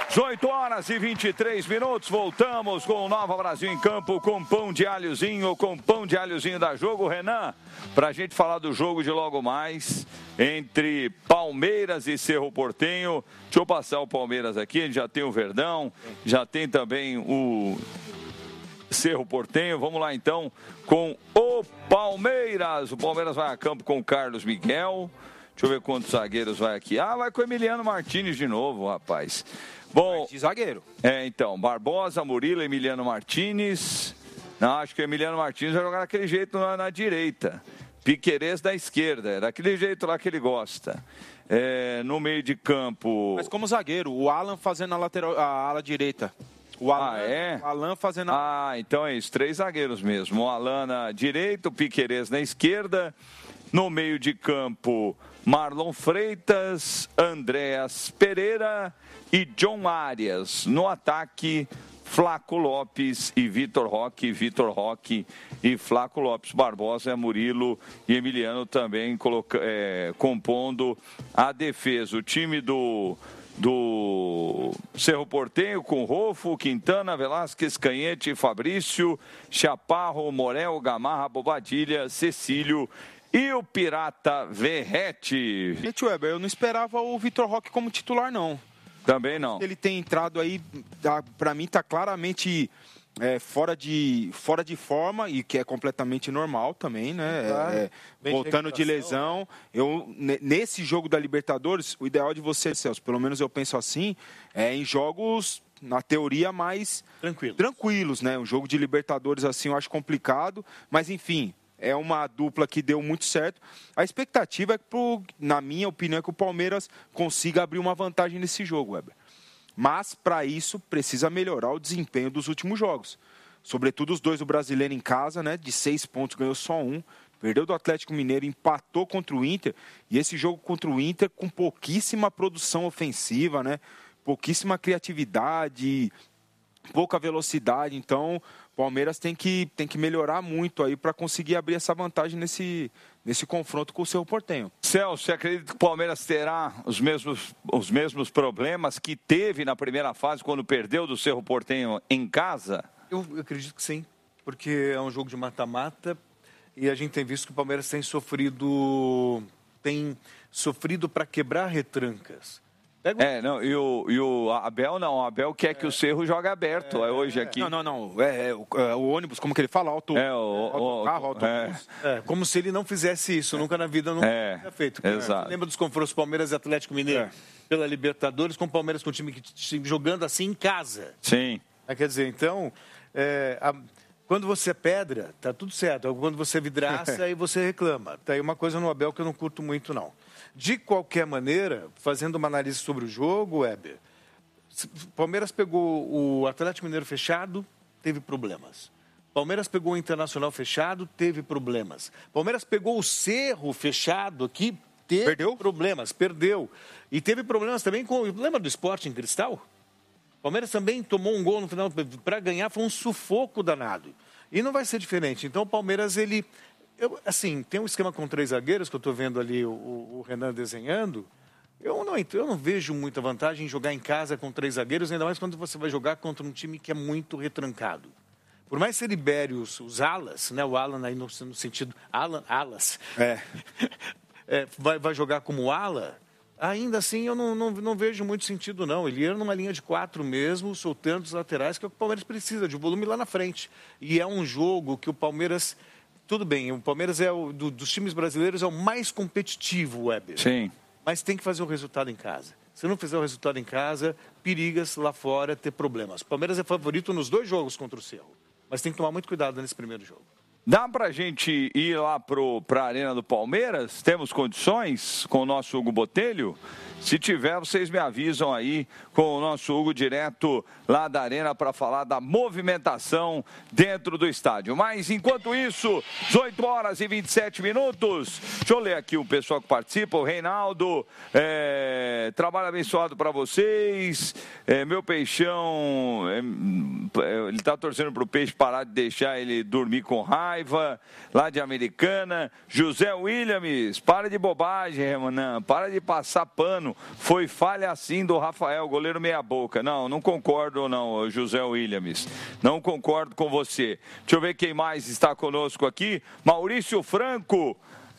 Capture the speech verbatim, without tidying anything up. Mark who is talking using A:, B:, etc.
A: dezoito horas e vinte e três minutos, voltamos com o Nova Brasil em campo, com pão de alhozinho, com pão de alhozinho da Jogo. Renan, para a gente falar do jogo de logo mais, entre Palmeiras e Cerro Porteño. Deixa eu passar o Palmeiras aqui, a gente já tem o Verdão, já tem também o Cerro Porteño. Vamos lá então com o Palmeiras. O Palmeiras vai a campo com o Carlos Miguel. Deixa eu ver quantos zagueiros vai aqui. Ah, vai com o Emiliano Martins de novo, rapaz. Bom,
B: de zagueiro.
A: É, então, Barbosa, Murilo, Emiliano Martins. Não, acho que o Emiliano Martins vai jogar daquele jeito na, na direita. Piquerez da esquerda, é daquele jeito lá que ele gosta. É, no meio de campo...
B: Mas como zagueiro, o Alan fazendo a, lateral, a ala direita. O Alan,
A: ah, é?
B: O Alan fazendo a...
A: Ah, então é isso, três zagueiros mesmo. O Alan na direita, o Piquerez na esquerda. No meio de campo, Marlon Freitas, Andréas Pereira e John Arias. No ataque, Flaco Lopes e Vitor Roque. Vitor Roque e Flaco Lopes. Barbosa, Murilo e Emiliano também coloca, é, compondo a defesa. O time do... do Cerro Porteño com Rolfo, Quintana, Velasquez, Canhete, Fabrício, Chaparro, Morel, Gamarra, Bobadilha, Cecílio e o Pirata Verrete.
B: Gente, Weber, eu não esperava o Vitor Roque como titular, não.
A: Também não.
B: Ele tem entrado aí, para mim tá claramente é, fora, de, fora de forma, e que é completamente normal também, né?
C: Claro.
B: É, é, voltando de lesão. Eu, nesse jogo da Libertadores, o ideal de você, Celso, pelo menos eu penso assim, é em jogos, na teoria, mais
C: Tranquilo.
B: tranquilos, né? Um jogo de Libertadores assim eu acho complicado, mas enfim... É uma dupla que deu muito certo. A expectativa é que, pro, na minha opinião, é que o Palmeiras consiga abrir uma vantagem nesse jogo, Weber. Mas, para isso, precisa melhorar o desempenho dos últimos jogos. Sobretudo os dois do Brasileiro em casa, né? De seis pontos, ganhou só um. Perdeu do Atlético Mineiro, empatou contra o Inter. E esse jogo contra o Inter com pouquíssima produção ofensiva, né? Pouquíssima criatividade, pouca velocidade. Então... O Palmeiras tem que, tem que melhorar muito aí para conseguir abrir essa vantagem nesse, nesse confronto com o Cerro Porteño.
A: Celso, você acredita que o Palmeiras terá os mesmos, os mesmos problemas que teve na primeira fase quando perdeu do Cerro Porteño em casa?
C: Eu acredito que sim, porque é um jogo de mata-mata e a gente tem visto que o Palmeiras tem sofrido, tem sofrido para quebrar retrancas.
A: Pega... É, não, e o, e o Abel não, o Abel quer é. que o Cerro jogue aberto é, hoje aqui.
B: Não, não, não, é, é, o, é o ônibus, como que ele fala? Auto,
A: é, o,
B: auto,
A: o
B: carro, autobus.
C: É. É, como se ele não fizesse isso, nunca na vida não
A: é.
C: tinha feito.
A: Exato.
C: Lembra dos confrontos Palmeiras e Atlético Mineiro é. pela Libertadores, com o Palmeiras com o time que, jogando assim em casa.
A: Sim.
C: É, quer dizer, então, é, a, quando você é pedra, tá tudo certo. Quando você é vidraça, aí você reclama. Tá aí uma coisa no Abel que eu não curto muito, não. De qualquer maneira, fazendo uma análise sobre o jogo, Weber, o Palmeiras pegou o Atlético Mineiro fechado, teve problemas. Palmeiras pegou o Internacional fechado, teve problemas. Palmeiras pegou o Cerro fechado aqui, teve
B: perdeu?
C: problemas, perdeu. E teve problemas também com... Lembra do Sporting Cristal? Palmeiras também tomou um gol no final para ganhar, foi um sufoco danado. E não vai ser diferente. Então o Palmeiras, ele... Eu, assim, tem um esquema com três zagueiros, que eu estou vendo ali o, o Renan desenhando. Eu não, eu não vejo muita vantagem em jogar em casa com três zagueiros, ainda mais quando você vai jogar contra um time que é muito retrancado. Por mais que você libere os, os alas, né, o Alan aí no, no sentido... Alan, alas.
B: É.
C: é, vai, vai jogar como ala, ainda assim eu não, não, não vejo muito sentido, não. Ele ia numa linha de quatro mesmo, soltando os laterais, que é o que o Palmeiras precisa, de volume lá na frente. E é um jogo que o Palmeiras... Tudo bem, o Palmeiras é o, do, dos times brasileiros é o mais competitivo, Weber.
A: Sim.
C: Mas tem que fazer o resultado em casa. Se não fizer o resultado em casa, perigas lá fora ter problemas. O Palmeiras é favorito nos dois jogos contra o Cerro. Mas tem que tomar muito cuidado nesse primeiro jogo.
A: Dá pra gente ir lá para a Arena do Palmeiras? Temos condições com o nosso Hugo Botelho? Se tiver, vocês me avisam aí com o nosso Hugo direto lá da Arena para falar da movimentação dentro do estádio. Mas, enquanto isso, dezoito horas e vinte e sete minutos. Deixa eu ler aqui o pessoal que participa. O Reinaldo, é, trabalho abençoado para vocês. É, meu peixão, é, ele está torcendo para o peixe parar de deixar ele dormir com raiva. Paiva, lá de Americana. José Williams, para de bobagem, Renan, para de passar pano. Foi falha assim do Rafael, goleiro meia boca. Não, não concordo não, José Williams. Não concordo com você. Deixa eu ver quem mais está conosco aqui. Maurício Franco.